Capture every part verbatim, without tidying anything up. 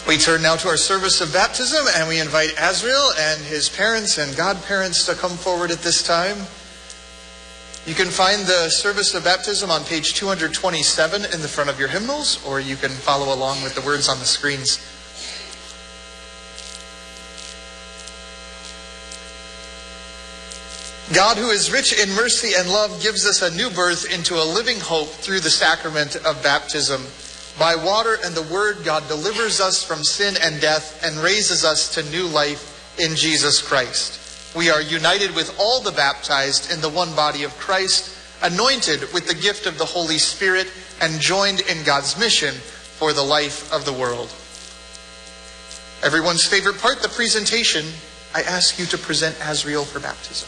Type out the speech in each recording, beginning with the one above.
We turn now to our service of baptism, and we invite Azriel and his parents and godparents to come forward at this time. You can find the service of baptism on page two hundred twenty-seven in the front of your hymnals, or you can follow along with the words on the screens. God, who is rich in mercy and love, gives us a new birth into a living hope through the sacrament of baptism. By water and the word, God delivers us from sin and death and raises us to new life in Jesus Christ. We are united with all the baptized in the one body of Christ, anointed with the gift of the Holy Spirit, and joined in God's mission for the life of the world. Everyone's favorite part, the presentation. I ask you to present Azriel for baptism.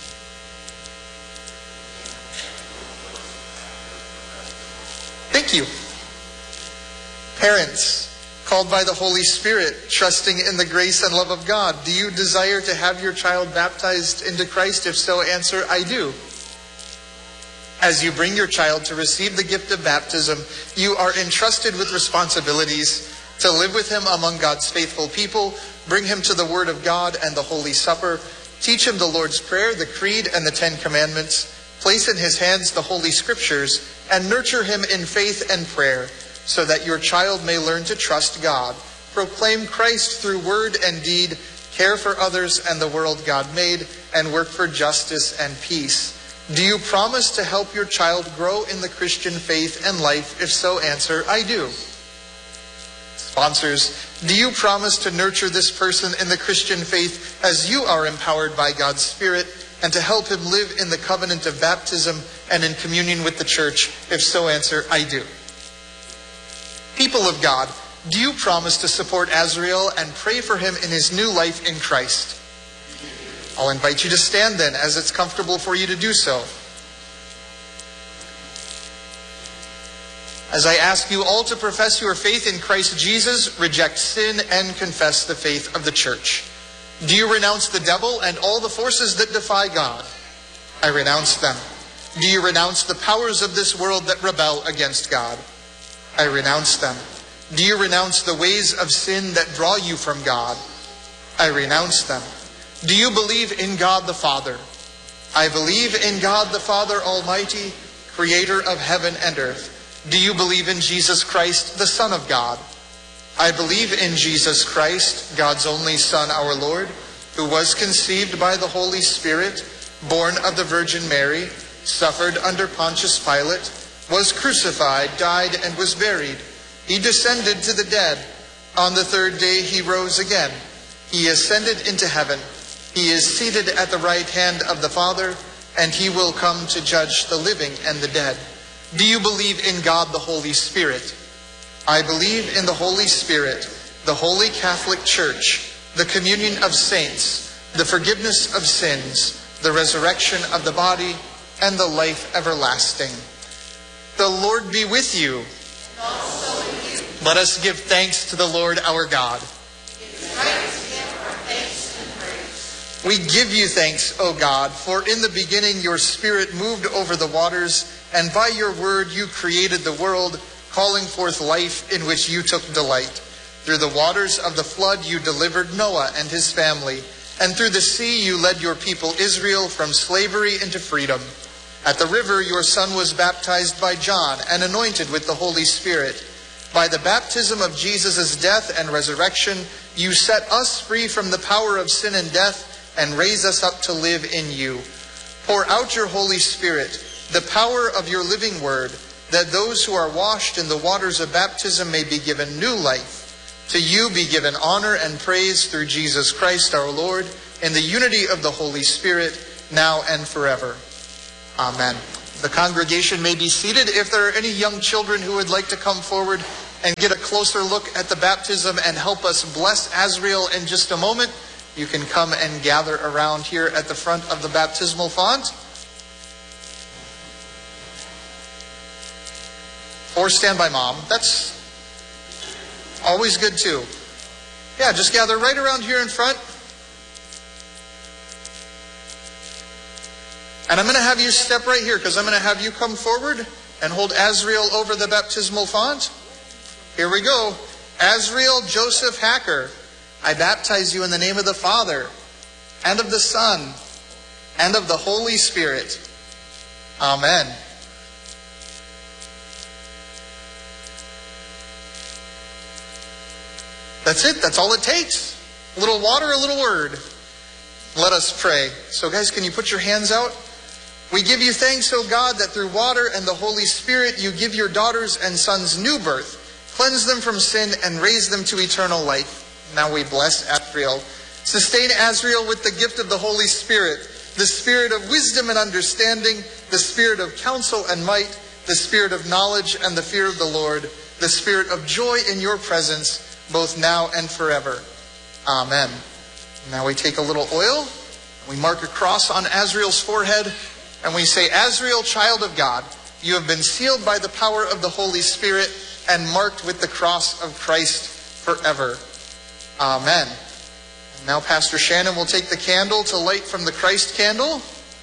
Thank you. Parents, called by the Holy Spirit, trusting in the grace and love of God, do you desire to have your child baptized into Christ? If so, answer, I do. As you bring your child to receive the gift of baptism, you are entrusted with responsibilities to live with him among God's faithful people, bring him to the Word of God and the Holy Supper, teach him the Lord's Prayer, the Creed, and the Ten Commandments, place in his hands the Holy Scriptures, and nurture him in faith and prayer, so that your child may learn to trust God, proclaim Christ through word and deed, care for others and the world God made, and work for justice and peace. Do you promise to help your child grow in the Christian faith and life? If so, answer, I do. Sponsors, do you promise to nurture this person in the Christian faith as you are empowered by God's Spirit, and to help him live in the covenant of baptism and in communion with the church? If so, answer, I do. People of God, do you promise to support Azriel and pray for him in his new life in Christ? I'll invite you to stand then, as it's comfortable for you to do so. As I ask you all to profess your faith in Christ Jesus, reject sin, and confess the faith of the church. Do you renounce the devil and all the forces that defy God? I renounce them. Do you renounce the powers of this world that rebel against God? I renounce them. Do you renounce the ways of sin that draw you from God? I renounce them. Do you believe in God the Father? I believe in God the Father Almighty, creator of heaven and earth. Do you believe in Jesus Christ, the Son of God? I believe in Jesus Christ, God's only Son, our Lord, who was conceived by the Holy Spirit, born of the Virgin Mary, suffered under Pontius Pilate, was crucified, died, and was buried. He descended to the dead. On the third day he rose again. He ascended into heaven. He is seated at the right hand of the Father, and he will come to judge the living and the dead. Do you believe in God the Holy Spirit? I believe in the Holy Spirit, the Holy Catholic Church, the communion of saints, the forgiveness of sins, the resurrection of the body, and the life everlasting. The Lord be with you. And also with you. Let us give thanks to the Lord our God. It is right to give our thanks and praise. We give you thanks, O God, for in the beginning your Spirit moved over the waters, and by your word you created the world, calling forth life in which you took delight. Through the waters of the flood you delivered Noah and his family, and through the sea you led your people Israel from slavery into freedom. At the river your son was baptized by John and anointed with the Holy Spirit. By the baptism of Jesus' death and resurrection, you set us free from the power of sin and death and raise us up to live in you. Pour out your Holy Spirit, the power of your living word, that those who are washed in the waters of baptism may be given new life. To you be given honor and praise through Jesus Christ our Lord, in the unity of the Holy Spirit, now and forever. Amen. The congregation may be seated. If there are any young children who would like to come forward and get a closer look at the baptism and help us bless Azriel in just a moment, you can come and gather around here at the front of the baptismal font. Or stand by mom. That's always good too. Yeah, just gather right around here in front. And I'm going to have you step right here because I'm going to have you come forward and hold Azriel over the baptismal font. Here we go. Azriel Joseph Hacker, I baptize you in the name of the Father, and of the Son, and of the Holy Spirit. Amen. That's it. That's all it takes. A little water, a little word. Let us pray. So guys, can you put your hands out? We give you thanks, O God, that through water and the Holy Spirit you give your daughters and sons new birth, cleanse them from sin, and raise them to eternal life. Now we bless Azriel. Sustain Azriel with the gift of the Holy Spirit, the spirit of wisdom and understanding, the spirit of counsel and might, the spirit of knowledge and the fear of the Lord, the spirit of joy in your presence, both now and forever. Amen. Now we take a little oil, we mark a cross on Azriel's forehead, and we say, Azriel, child of God, you have been sealed by the power of the Holy Spirit and marked with the cross of Christ forever. Amen. And now Pastor Shannon will take the candle to light from the Christ candle.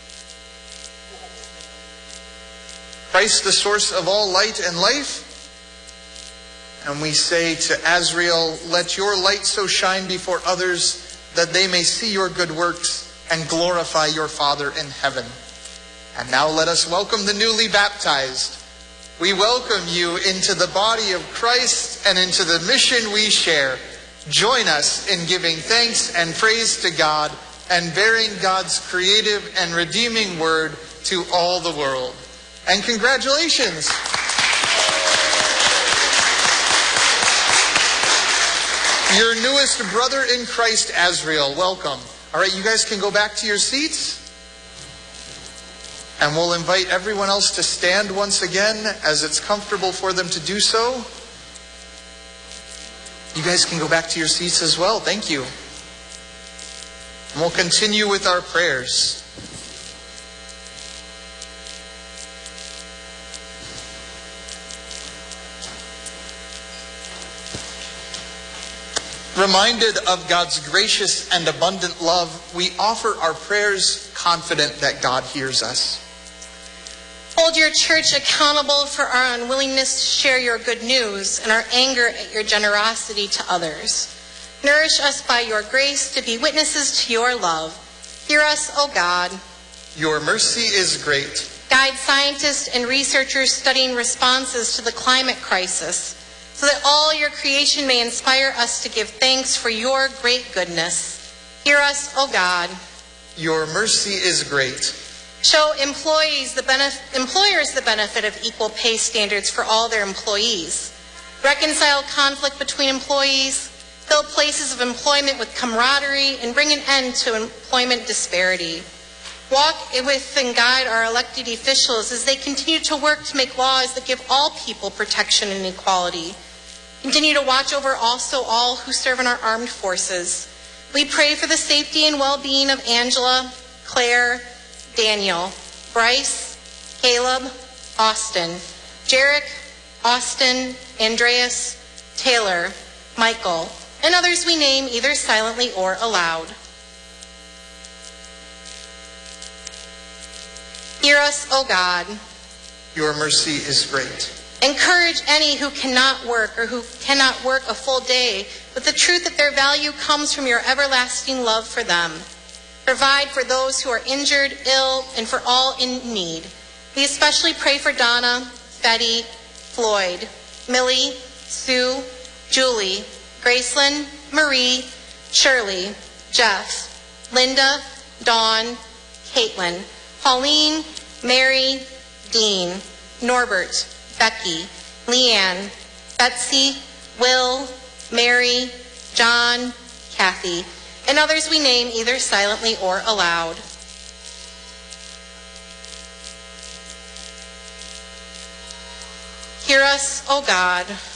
Christ, the source of all light and life. And we say to Azriel, let your light so shine before others that they may see your good works and glorify your Father in heaven. And now let us welcome the newly baptized. We welcome you into the body of Christ and into the mission we share. Join us in giving thanks and praise to God and bearing God's creative and redeeming word to all the world. And congratulations! Your newest brother in Christ, Azriel, welcome. All right, you guys can go back to your seats. And we'll invite everyone else to stand once again as it's comfortable for them to do so. You guys can go back to your seats as well. Thank you. And we'll continue with our prayers. Reminded of God's gracious and abundant love, we offer our prayers confident that God hears us. Hold your church accountable for our unwillingness to share your good news and our anger at your generosity to others. Nourish us by your grace to be witnesses to your love. Hear us, O God. Your mercy is great. Guide scientists and researchers studying responses to the climate crisis, so that all your creation may inspire us to give thanks for your great goodness. Hear us, O God. Your mercy is great. Show employees the benef- employers the benefit of equal pay standards for all their employees. Reconcile conflict between employees, fill places of employment with camaraderie, and bring an end to employment disparity. Walk with and guide our elected officials as they continue to work to make laws that give all people protection and equality. Continue to watch over also all who serve in our armed forces. We pray for the safety and well-being of Angela, Claire, Daniel, Bryce, Caleb, Austin, Jarek, Austin, Andreas, Taylor, Michael, and others we name either silently or aloud. Hear us, O God. Your mercy is great. Encourage any who cannot work or who cannot work a full day with the truth that their value comes from your everlasting love for them. Provide for those who are injured, ill, and for all in need. We especially pray for Donna, Betty, Floyd, Millie, Sue, Julie, Gracelyn, Marie, Shirley, Jeff, Linda, Dawn, Caitlin, Pauline, Mary, Dean, Norbert, Becky, Leanne, Betsy, Will, Mary, John, Kathy, and others we name either silently or aloud. Hear us, O God.